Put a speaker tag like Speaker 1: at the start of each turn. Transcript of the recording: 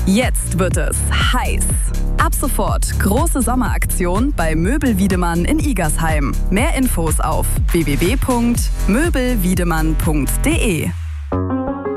Speaker 1: Jetzt wird es heiß. Ab sofort große Sommeraktion bei Möbel Wiedemann in Igersheim. Mehr Infos auf www.möbelwiedemann.de.